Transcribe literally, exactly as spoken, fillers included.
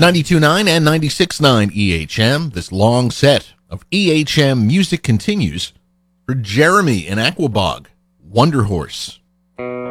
ninety-two point nine and ninety-six point nine E H M. This long set of E H M music continues for Jeremy in Aquabog, Wonder Horse.